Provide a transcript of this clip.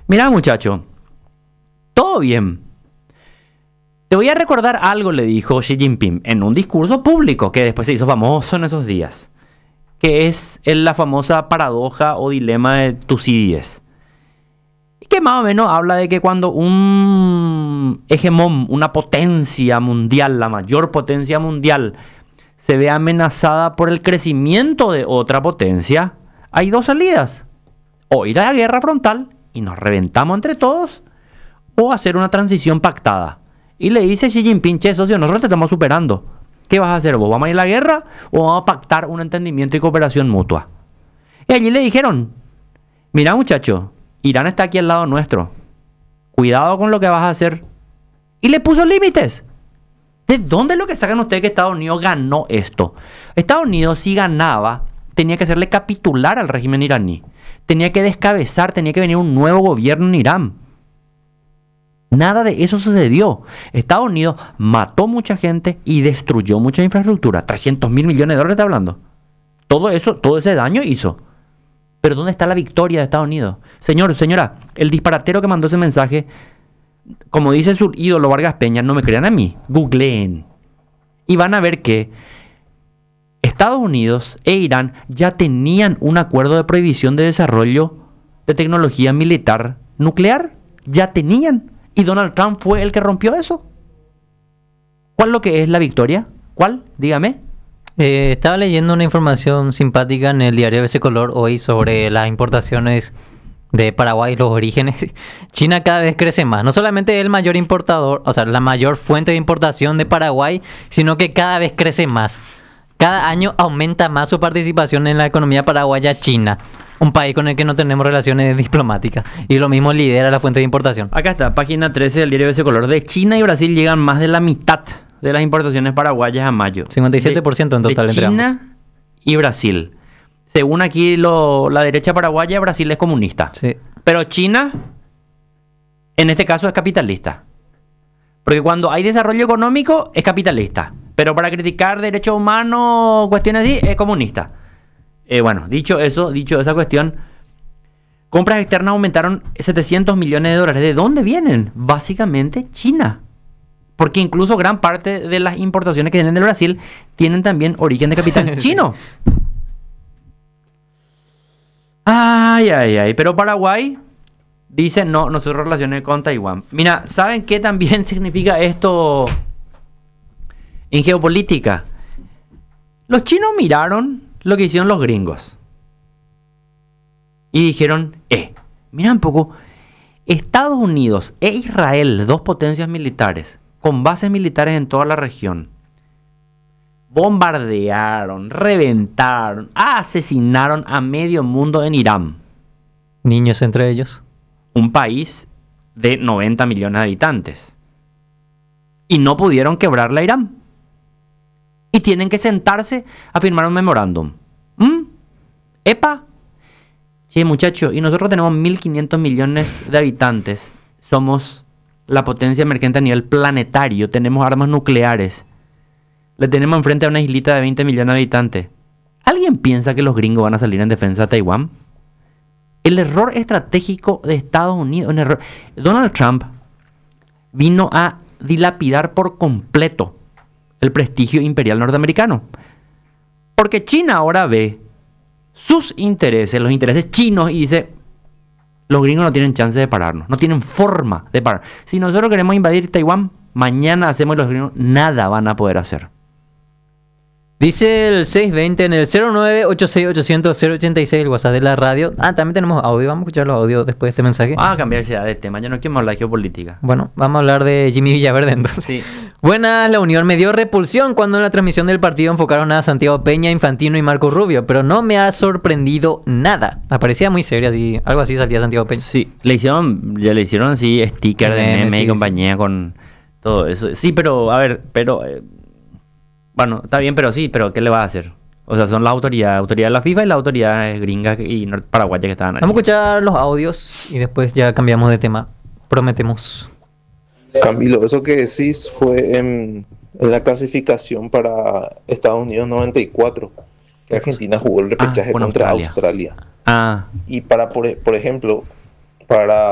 Mira, muchacho, todo bien. Te voy a recordar algo, le dijo Xi Jinping en un discurso público que después se hizo famoso en esos días, que es la famosa paradoja o dilema de Tucídides. Y que más o menos habla de que cuando un hegemón, una potencia mundial, la mayor potencia mundial, se ve amenazada por el crecimiento de otra potencia, hay dos salidas. O ir a la guerra frontal y nos reventamos entre todos, o hacer una transición pactada. Y le dice Xi Jinping: che, socio, nosotros te estamos superando. ¿Qué vas a hacer vos? ¿Vamos a ir a la guerra o vamos a pactar un entendimiento y cooperación mutua? Y allí le dijeron: mira, muchacho, Irán está aquí al lado nuestro. Cuidado con lo que vas a hacer. Y le puso límites. ¿De dónde es lo que sacan ustedes que Estados Unidos ganó esto? Estados Unidos, si ganaba, tenía que hacerle capitular al régimen iraní. Tenía que descabezar, tenía que venir un nuevo gobierno en Irán. Nada de eso sucedió. Estados Unidos mató mucha gente y destruyó mucha infraestructura. 300 mil millones de dólares está hablando. Todo eso, todo ese daño hizo. Pero ¿dónde está la victoria de Estados Unidos? Señor, señora, el disparatero que mandó ese mensaje, como dice su ídolo Vargas Peña, no me crean a mí, googleen. Y van a ver que Estados Unidos e Irán ya tenían un acuerdo de prohibición de desarrollo de tecnología militar nuclear. Ya tenían. Y Donald Trump fue el que rompió eso. ¿Cuál es lo que es la victoria? ¿Cuál? Dígame. Estaba leyendo una información simpática en el diario ABC Color hoy sobre las importaciones de Paraguay, los orígenes. China cada vez crece más. No solamente es el mayor importador, o sea, la mayor fuente de importación de Paraguay, sino que cada vez crece más. Cada año aumenta más su participación en la economía paraguaya China, un país con el que no tenemos relaciones diplomáticas. Y lo mismo lidera la fuente de importación. Acá está, página 13 del diario ABC Color. De China y Brasil llegan más de la mitad de las importaciones paraguayas a mayo. 57% en total de entre China ambos. Y Brasil. Según aquí la derecha paraguaya, Brasil es comunista. Sí. Pero China, en este caso, es capitalista. Porque cuando hay desarrollo económico, es capitalista. Pero para criticar derechos humanos, cuestiones así, es comunista. Bueno, dicho esa cuestión, compras externas aumentaron 700 millones de dólares. ¿De dónde vienen? Básicamente China. Porque incluso gran parte de las importaciones que vienen del Brasil tienen también origen de capital chino. Ay. Pero Paraguay dice: no, nosotros relaciones con Taiwán. Mira, ¿saben qué también significa esto en geopolítica? Los chinos miraron lo que hicieron los gringos y dijeron: mira un poco, Estados Unidos e Israel, dos potencias militares con bases militares en toda la región, bombardearon, reventaron, asesinaron a medio mundo en Irán. Niños entre ellos. Un país de 90 millones de habitantes. Y no pudieron quebrarle a Irán. Y tienen que sentarse a firmar un memorándum. ¡Epa! Sí, muchachos, y nosotros tenemos 1.500 millones de habitantes. Somos la potencia emergente a nivel planetario. Tenemos armas nucleares. Le tenemos enfrente a una islita de 20 millones de habitantes. ¿Alguien piensa que los gringos van a salir en defensa de Taiwán? El error estratégico de Estados Unidos, Donald Trump vino a dilapidar por completo el prestigio imperial norteamericano. Porque China ahora ve sus intereses, los intereses chinos, y dice: los gringos no tienen chance de pararnos, no tienen forma de parar. Si nosotros queremos invadir Taiwán, mañana hacemos y los gringos nada van a poder hacer. Dice el 620 en el 0986800086, el WhatsApp de la radio. También tenemos audio. Vamos a escuchar los audios después de este mensaje. Vamos a cambiarse de tema. Yo no quiero hablar de geopolítica. Bueno, vamos a hablar de Jimmy Villaverde entonces. Sí. Buenas, la Unión me dio repulsión cuando en la transmisión del partido enfocaron a Santiago Peña, Infantino y Marco Rubio, pero no me ha sorprendido nada. Aparecía muy serio, así, algo así salía Santiago Peña. Sí, le hicieron así sticker de meme y compañía con todo eso. Sí, pero, a ver, bueno, está bien, pero ¿qué le va a hacer? O sea, son las autoridades de la FIFA y las autoridades gringas y paraguayas que estaban ahí. Vamos a escuchar los audios y después ya cambiamos de tema. Prometemos. Camilo, eso que decís fue en la clasificación para Estados Unidos 94, que Argentina jugó el repechaje contra Australia. Ah. Y por ejemplo, para